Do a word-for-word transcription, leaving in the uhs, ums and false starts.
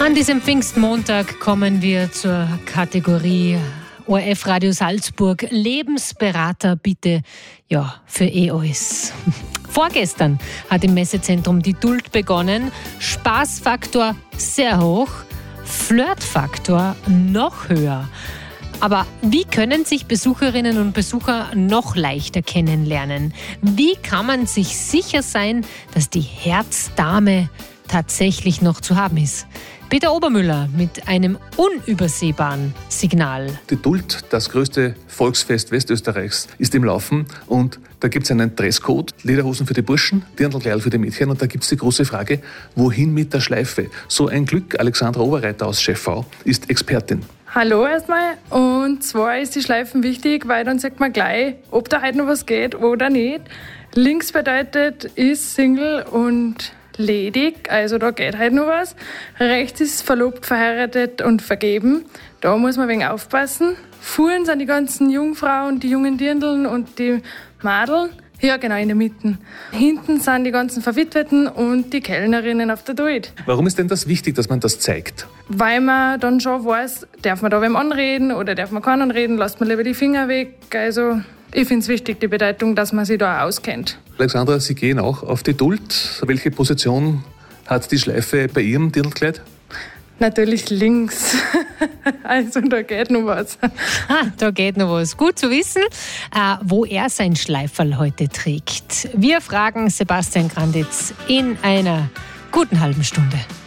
An diesem Pfingstmontag kommen wir zur Kategorie O R F Radio Salzburg Lebensberater bitte, ja, für eh alles. Vorgestern hat im Messezentrum die Duld begonnen. Spaßfaktor sehr hoch, Flirtfaktor noch höher. Aber wie können sich Besucherinnen und Besucher noch leichter kennenlernen? Wie kann man sich sicher sein, dass die Herzdame tatsächlich noch zu haben ist? Peter Obermüller mit einem unübersehbaren Signal. Die Duld, das größte Volksfest Westösterreichs, ist im Laufen und da gibt es einen Dresscode, Lederhosen für die Burschen, Dirndlkleidl für die Mädchen und da gibt es die große Frage, wohin mit der Schleife? So ein Glück, Alexandra Oberreiter aus Chef V ist Expertin. Hallo erstmal, und zwar ist die Schleifen wichtig, weil dann sagt man gleich, ob da heute noch was geht oder nicht. Links bedeutet ist Single und ledig, also da geht halt noch was. Rechts ist verlobt, verheiratet und vergeben. Da muss man ein wenig aufpassen. Vorn sind die ganzen Jungfrauen, die jungen Dirndln und die Madeln. Ja, genau, in der Mitte. Hinten sind die ganzen Verwitweten und die Kellnerinnen auf der Duld. Warum ist denn das wichtig, dass man das zeigt? Weil man dann schon weiß, darf man da wem anreden oder darf man keinen anreden, lässt man lieber die Finger weg. Also ich finde es wichtig, die Bedeutung, dass man sich da auskennt. Alexandra, Sie gehen auch auf die Duld. Welche Position hat die Schleife bei Ihrem Dirndlkleid? Natürlich links. Also da geht noch was. Ah, da geht noch was. Gut zu wissen, äh, wo er sein Schleiferl heute trägt. Wir fragen Sebastian Granditz in einer guten halben Stunde.